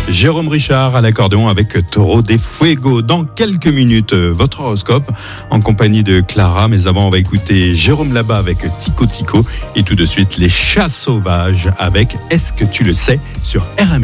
Jérôme Richard à l'accordéon avec Toro de Fuego. Dans quelques minutes, votre horoscope en compagnie de Clara. Mais avant, on va écouter Jérôme Labat avec Tico Tico. Et tout de suite, les Chats Sauvages avec Est-ce que tu le sais sur RMF.